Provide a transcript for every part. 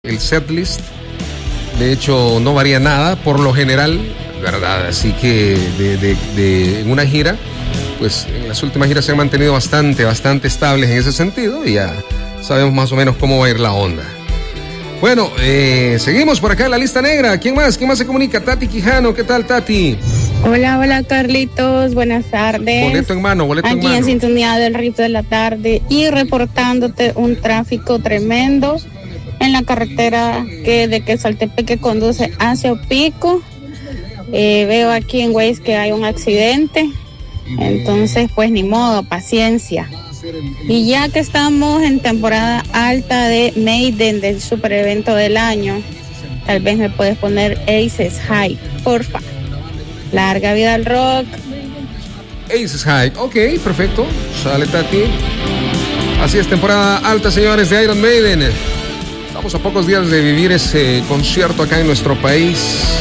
El setlist, de hecho, no varía nada por lo general, ¿verdad? Así que en una gira, pues en las últimas giras se han mantenido bastante estables en ese sentido y ya sabemos más o menos cómo va a ir la onda. Bueno, seguimos por acá en la lista negra. ¿Quién más se comunica? Tati Quijano, ¿qué tal, Tati? Hola Carlitos, buenas tardes. Boleto en mano. Aquí en sintonía del Rito de la Tarde y reportándote un tráfico tremendo en la carretera de Quezaltepeque que conduce hacia Opico. Veo aquí en Waze que hay un accidente, entonces pues ni modo, paciencia. Y ya que estamos en temporada alta de Maiden, del super evento del año, tal vez me puedes poner Aces High, porfa. Larga vida al rock. Aces High, ok, perfecto. Sale, Tati. Así es, temporada alta, señores, de Iron Maiden. Estamos a pocos días de vivir ese concierto acá en nuestro país.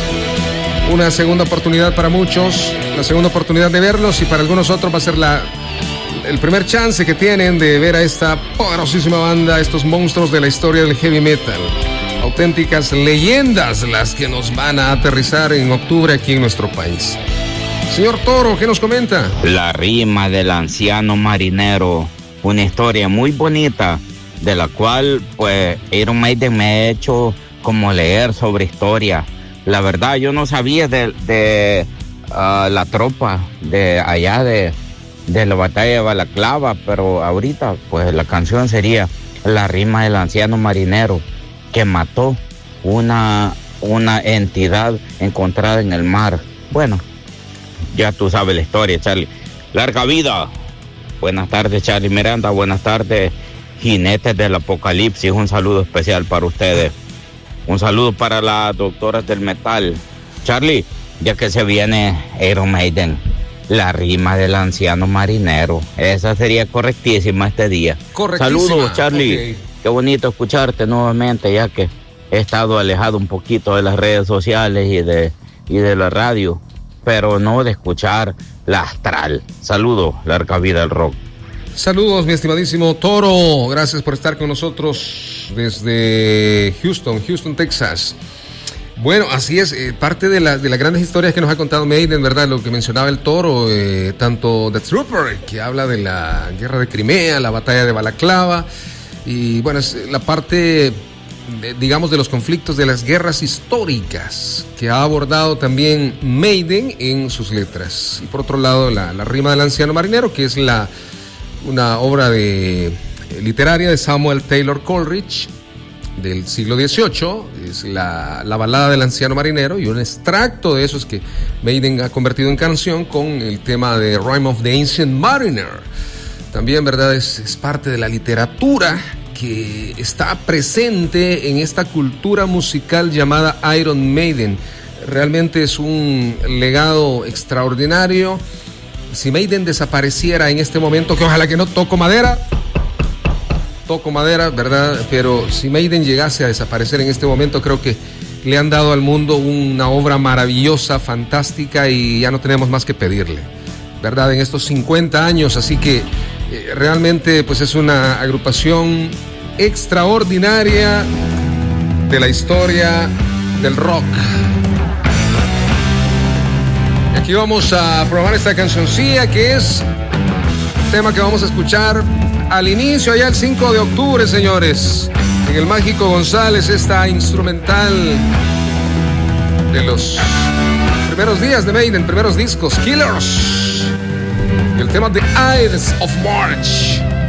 Una segunda oportunidad para muchos, la segunda oportunidad de verlos, y para algunos otros va a ser el primer chance que tienen de ver a esta poderosísima banda, estos monstruos de la historia del heavy metal. Auténticas leyendas las que nos van a aterrizar en octubre aquí en nuestro país. Señor Toro, ¿qué nos comenta? La rima del anciano marinero, una historia muy bonita, de la cual pues Iron Maiden me ha hecho como leer sobre historia. La verdad, yo no sabía de la tropa de allá de la batalla de Balaclava, pero ahorita pues la canción sería la rima del anciano marinero que mató una entidad encontrada en el mar. Bueno, ya tú sabes la historia, Charlie. Larga vida. Buenas tardes, Charlie Miranda. Buenas tardes, jinetes del apocalipsis. Un saludo especial para ustedes. Un saludo para las doctoras del metal. Charlie, ya que se viene Iron Maiden, la rima del anciano marinero, esa sería correctísima este día. Saludos, Charlie. Okay. Qué bonito escucharte nuevamente, ya que he estado alejado un poquito de las redes sociales y de la radio, pero no de escuchar la astral. Saludos, larga vida al rock. Saludos, mi estimadísimo Toro. Gracias por estar con nosotros desde Houston, Texas. Bueno, así es, parte de las grandes historias que nos ha contado Maiden, ¿verdad? Lo que mencionaba el Toro, tanto The Trooper, que habla de la guerra de Crimea, la batalla de Balaclava, y bueno, es la parte, digamos, de los conflictos de las guerras históricas que ha abordado también Maiden en sus letras. Y por otro lado, la rima del anciano marinero, que es una obra literaria de Samuel Taylor Coleridge del siglo XVIII, es la balada del anciano marinero, y un extracto de eso es que Maiden ha convertido en canción con el tema de Rime of the Ancient Mariner. También, ¿verdad? Es parte de la literatura que está presente en esta cultura musical llamada Iron Maiden. Realmente es un legado extraordinario. Si Maiden desapareciera en este momento, que ojalá que no, toco madera, ¿verdad? Pero si Maiden llegase a desaparecer en este momento, creo que le han dado al mundo una obra maravillosa, fantástica, y ya no tenemos más que pedirle, ¿verdad? En estos 50 años, así que realmente pues es una agrupación extraordinaria de la historia del rock. Aquí vamos a probar esta cancioncilla, que es el tema que vamos a escuchar al inicio, allá el 5 de octubre, señores, en el Mágico González, esta instrumental de los primeros días de Maiden, primeros discos, Killers, y el tema de Ides of March.